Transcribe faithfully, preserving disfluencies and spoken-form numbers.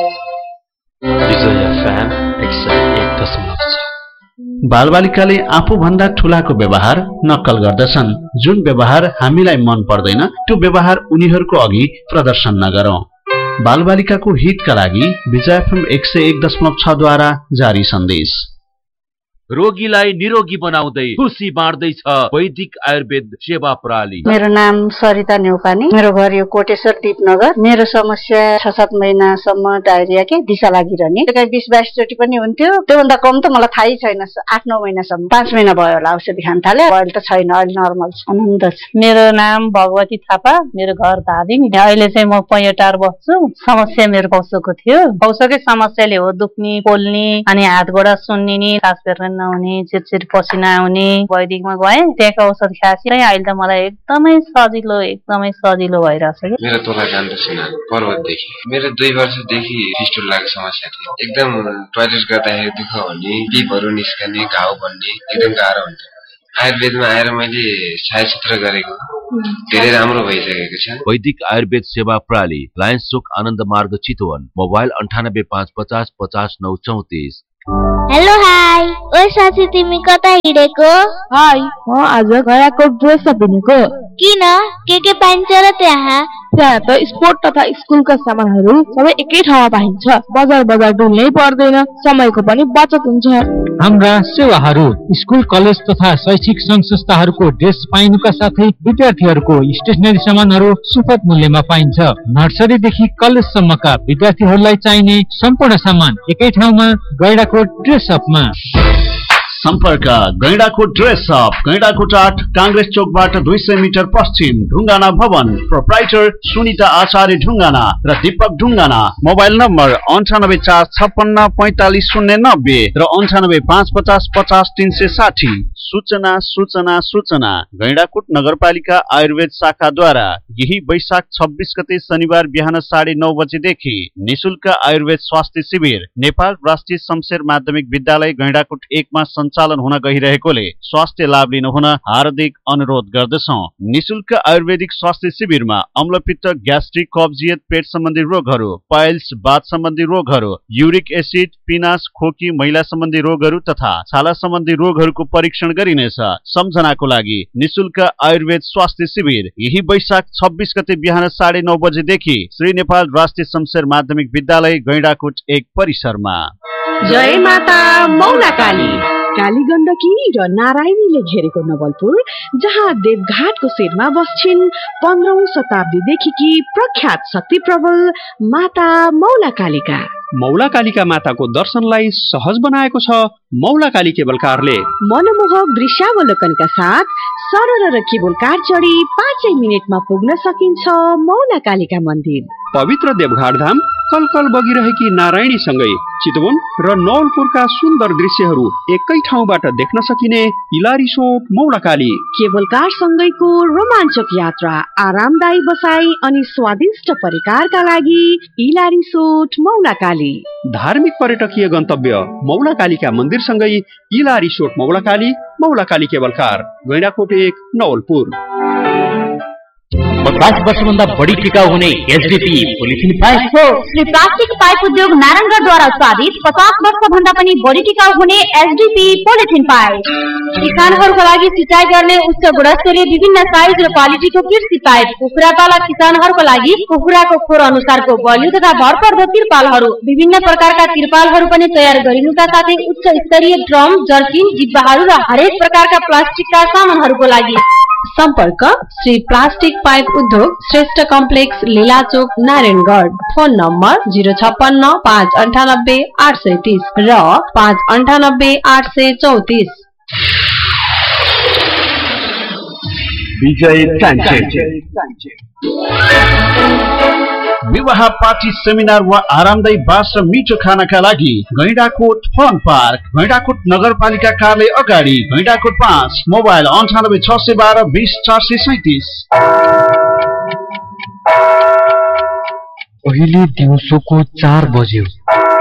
बालबालिकाले आफूभन्दा ठूलाको व्यवहार नक्कल गर्दछन्। जुन व्यवहार हामीलाई मन पर्दैन त्यो व्यवहार उनीहरूको अघि प्रदर्शन नगरौं। बालबालिकाको हितका लागि विजय एफएम एक सय एक दशमलव छ द्वारा जारी सन्देश। रोगीलाई निरोगी बनाउँदै खुसी बाँड्दैछ वैदिक आयुर्वेद सेवा प्रणाली। मेरो नाम सरिता न्यौपानी, मेरो घर यो कोटेश्वर दीपनगर। मेरो समस्या छ सात महिनासम्म डायरिया के दिशा लागिरहने, कहीँ बिस बाइस चोटि पनि हुन्थ्यो। त्योभन्दा कम त मलाई थाहै छैन। आठ नौ महिनासम्म, पाँच महिना भयो होला औषधि खान थाले। अहिले त छैन, अहिले नर्मल छ, आनन्द छ। मेरो नाम भगवती थापा, मेरो घर धादिङ। अहिले चाहिँ म पैँटार बस्छु। समस्या मेरो पौसोको थियो। पौसोकै समस्याले हो दुख्ने, पोल्ने, अनि हात गोडा सुन्निने, सास फेर्न नहुने, चिरचिर पसिना आउने। वैदिकमा गएँ, त्यहाँको औषध खाएपछि अहिले त मलाई एकदमै सजिलो एकदमै सजिलो भइरहेछ कि। मेरो तोला जान्छ सिना पर्वतदेखि। मेरो दुई वर्षदेखि फिस्टुलाको समस्या थियो। एकदम टोयलेट गर्दाखेरि दुःख हुने, पिपहरू निस्कने, घाउ बन्ने, एकदम गाह्रो हुन्थ्यो। आयुर्वेदमा आएर मैले छायाचित्र गरेको धेरै राम्रो भइसकेको छ। वैदिक आयुर्वेद सेवा प्रणाली, लायन्स चोक आनन्द मार्ग चितवन। मोबाइल अन्ठानब्बे पाँच पचास पचास नौ चौतिस। हेलो हाई, ओ साथी तिमी कता हिँडेको? हाई, म आज गयाको ड्रेस अप हिँडेको। किन? के के पाइन्छ र त्यहाँ? त्यहाँ त स्पोर्ट तथा स्कुलका सामानहरू सबै एकै ठाउँमा पाइन्छ। बजार बजार डुल्नै पर्दैन, समयको पनि बचत हुन्छ। हाम्रा सेवाहरू स्कुल, कलेज तथा शैक्षिक संघ संस्थाहरूको ड्रेस पाइनुका साथै विद्यार्थीहरूको स्टेशनरी सामानहरू सुपथ मूल्यमा पाइन्छ। नर्सरीदेखि कलेजसम्मका विद्यार्थीहरूलाई चाहिने सम्पूर्ण सामान एकै ठाउँमा गैंडाकोट ड्रेस अपमा। सम्पर्क गैंडाकोट ड्रेस अप, गैंडाकोट आठ, कांग्रेस चौकबाट दुई सय मिटर पश्चिम, ढुङ्गाना भवन। प्रोप्राइटर सुनिता आचार्य ढुङ्गाना र दीपक ढुङ्गाना। मोबाइल नम्बर अन्ठानब्बे चार छप्पन्न पैंतालिस शून्य नब्बे र अन्ठानब्बे पाँच पचास पचास तीन सय साठी। सूचना सूचना सूचना गैंडाकोट नगरपालिका आयुर्वेद शाखाद्वारा यही वैशाख छब्बीस गते शनिबार बिहान साढे नौ बजेदेखि निशुल्क आयुर्वेद स्वास्थ्य शिविर नेपाल राष्ट्रिय शमशेर माध्यमिक विद्यालय गैंडाकोट एकमा सञ्चालन हुन गइरहेकोले स्वास्थ्य लाभ लिन हुन हार्दिक अनुरोध गर्दछौं। निशुल्क आयुर्वेदिक स्वास्थ्य शिविरमा अम्लपित्त, ग्यास्ट्रिक, कब्जियत, पेट सम्बन्धी रोगहरू, पाइल्स, वात सम्बन्धी रोगहरू, युरिक एसिड, पिनास, खोकी, महिला सम्बन्धी रोगहरू तथा छाला सम्बन्धी रोगहरूको परीक्षण गरिनेछ। सम्झनाको लागि निशुल्क आयुर्वेद स्वास्थ्य शिविर यही वैशाख छब्बीस गते बिहान साढे नौ बजेदेखि श्री नेपाल राष्ट्रिय शमशेर माध्यमिक विद्यालय गैंडाकोट एक परिसरमा। जय माता मौलाकाली। काली गण्डकी र नारायणीले घेरेको नवलपुर, जहाँ देवघाटको शिरमा बस्छिन् पन्ध्रौं शताब्दीदेखिकी प्रख्यात शक्ति प्रबल माता मौलाकालीका। मौलाकालीका माताको दर्शनलाई सहज बनाएको छ मौलाकाली केबल कारले। मनमोहक दृश्यावलोकनका साथ सरल र केबल कार चढी पाँचै मिनटमा पुग्न सकिन्छ मौलाकालीका मन्दिर। पवित्र देवघाट धाम कलकल बगिरहेकी नारायणीसँगै चितवन र नवलपुरका सुन्दर दृश्यहरू एकै ठाउँबाट देख्न सकिने इलारिसोट मौलाकाली। केबल कार सँगैको रोमाञ्चक यात्रा, आरामदायी बसाई अनि स्वादिष्ट परिकारका लागि इलारिसोट मौलाकाली। धार्मिक पर्यटकीय गन्तव्य मौलाकालीका मन्दिरसँगै इलारिसोट मौलाकाली, मौलाकाली केबल कार, गैंडाकोट एक, नवलपुर। पचास वर्षभन्दा बढी टिकाउ हुने एसडीपी पोलिथिन पाइप हो। श्री प्लास्टिक पाइप उद्योग नारायणगढद्वारा उत्पादित पचास वर्षभन्दा पनि बढी टिकाउ हुने एसडीपी पोलिथिन पाइप। किसानहरूको लागि सिँचाइ गर्ने उच्च गुणस्तरीय विभिन्न साइज र क्वालिटीको कृषि पाइप। कुखुरा पालक किसानहरूको लागि कुखुराको खोर अनुसारको बलियो तथा भरपर्दो तिरपालहरू, विभिन्न प्रकारका तिरपालहरू पनि तयार गरिनुका साथै उच्च स्तरीय ड्रम, जर्किन, जिब्बाहरू र हरेक प्रकारका प्लास्टिकका सामानहरूको लागि। सम्पर्क श्री प्लास्टिक पाइप उद्योग, Shrestha complex, लीलाचोक, Narayangarh. Phone number zero छप्पन्न पाँच अन्ठानब्बे आठ सय तीस र पाँच अन्ठानब्बे आठ सय चौतिस। विजय विवाह, पार्टी, सेमिनार वा आरामदायी बास र मिठो खानाका लागि गैंडाकोट फन पार्क, गैंडाकोट नगरपालिका कार्यालय अगाडि, गैंडाकोट पाँच। मोबाइल अन्ठानब्बे छ सय बाह्र बिस चार सय सैतिस। अहिले दिउँसोको चार बज्यो।